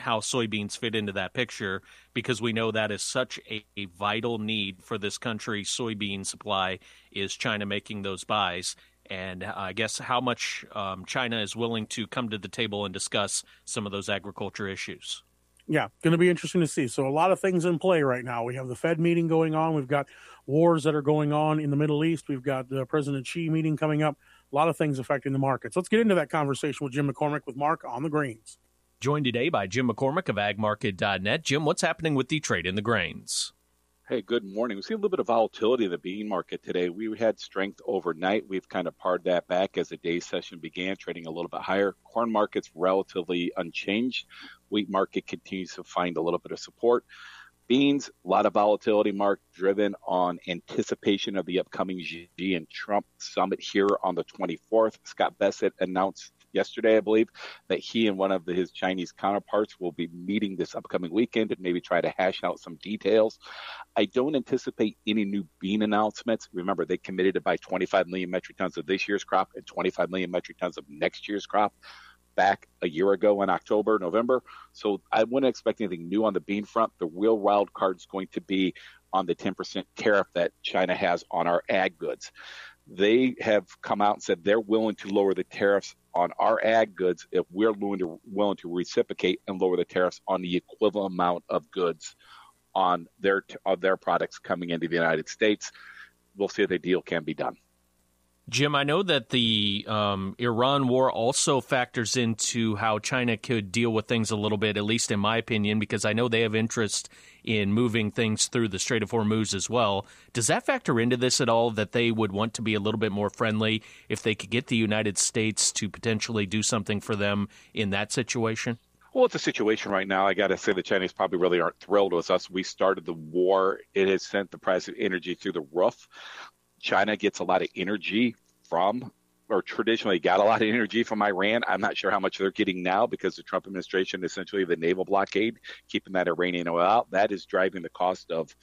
how soybeans fit into that picture, because we know that is such a vital need for this country's soybean supply, is China making those buys. And I guess how much China is willing to come to the table and discuss some of those agriculture issues. Yeah, going to be interesting to see. So a lot of things in play right now. We have the Fed meeting going on. We've got wars that are going on in the Middle East. We've got the President Xi meeting coming up. A lot of things affecting the markets. Let's get into that conversation with Jim McCormick with Mark on the Greens. Joined today by Jim McCormick of agmarket.net. Jim, what's happening with the trade in the grains? Hey, good morning. We see a little bit of volatility in the bean market today. We had strength overnight. We've kind of pared that back as the day session began, trading a little bit higher. Corn market's relatively unchanged. Wheat market continues to find a little bit of support. Beans, a lot of volatility, Mark, driven on anticipation of the upcoming Xi and Trump summit here on the 24th. Scott Bessent announced yesterday, I believe, that he and one of his Chinese counterparts will be meeting this upcoming weekend and maybe try to hash out some details. I don't anticipate any new bean announcements. Remember, they committed to buy 25 million metric tons of this year's crop and 25 million metric tons of next year's crop back a year ago in October, November. So I wouldn't expect anything new on the bean front. The real wild card is going to be on the 10% tariff that China has on our ag goods. They have come out and said they're willing to lower the tariffs on our ag goods if we're willing to reciprocate and lower the tariffs on the equivalent amount of goods on their products coming into the United States. We'll see if the deal can be done. Jim, I know that the Iran war also factors into how China could deal with things a little bit, at least in my opinion, because I know they have interest in moving things through the Strait of Hormuz as well. Does that factor into this at all, that they would want to be a little bit more friendly if they could get the United States to potentially do something for them in that situation? Well, it's a situation right now. I got to say the Chinese probably really aren't thrilled with us. We started the war. It has sent the price of energy through the roof. China gets a lot of energy from, or traditionally got a lot of energy from Iran. I'm not sure how much they're getting now because the Trump administration, essentially the naval blockade, keeping that Iranian oil out, that is driving the cost of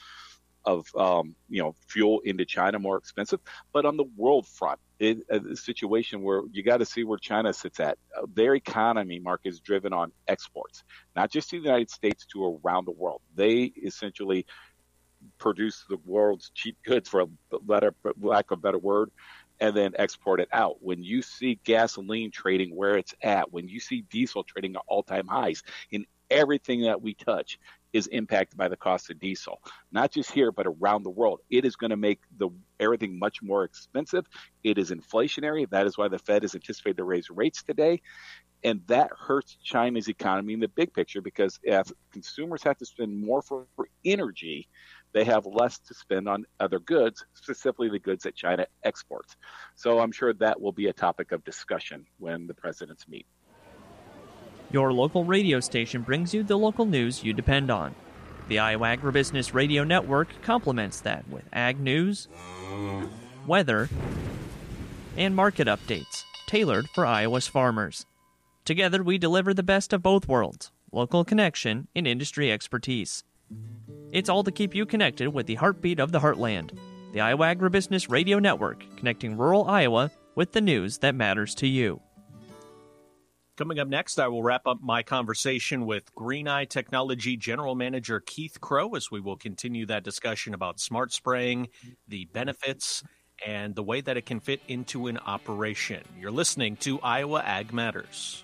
fuel into China more expensive. But on the world front, a situation where you got to see where China sits at. Their economy, Mark, is driven on exports, not just to the United States, to around the world. They essentially produce the world's cheap goods, for lack of a better word, and then export it out. When you see gasoline trading where it's at, when you see diesel trading at all-time highs, and everything that we touch is impacted by the cost of diesel, not just here, but around the world, it is going to make everything much more expensive. It is inflationary. That is why the Fed is anticipated to raise rates today. And that hurts China's economy in the big picture, because if consumers have to spend more for energy, they have less to spend on other goods, specifically the goods that China exports. So I'm sure that will be a topic of discussion when the presidents meet. Your local radio station brings you the local news you depend on. The Iowa Agribusiness Radio Network complements that with ag news, weather, and market updates tailored for Iowa's farmers. Together, we deliver the best of both worlds, local connection and industry expertise. It's all to keep you connected with the heartbeat of the heartland. The Iowa Agribusiness Radio Network, connecting rural Iowa with the news that matters to you. Coming up next, I will wrap up my conversation with Greeneye Technology General Manager Keith Crow as we will continue that discussion about smart spraying, the benefits, and the way that it can fit into an operation. You're listening to Iowa Ag Matters.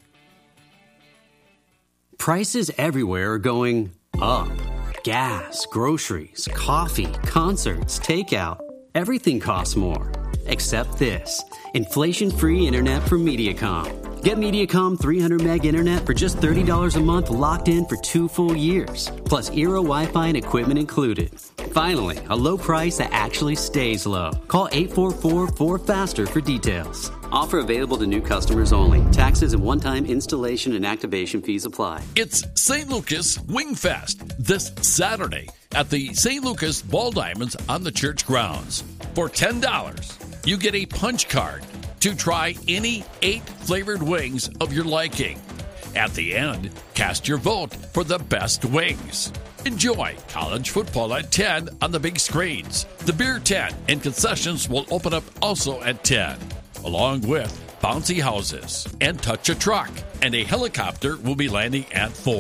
Prices everywhere are going up. Gas, groceries, coffee, concerts, takeout. Everything costs more. Except this. Inflation-free internet from Mediacom. Get Mediacom 300 meg internet for just $30 a month, locked in for 2 full years. Plus Eero Wi-Fi and equipment included. Finally, a low price that actually stays low. Call 844-4FASTER for details. Offer available to new customers only. Taxes and one-time installation and activation fees apply. It's St. Lucas Wing Fest this Saturday at the St. Lucas Ball Diamonds on the church grounds. For $10, you get a punch card to try any 8 flavored wings of your liking. At the end, cast your vote for the best wings. Enjoy college football at 10 on the big screens. The beer tent and concessions will open up also at 10, along with bouncy houses and touch a truck. And a helicopter will be landing at 4.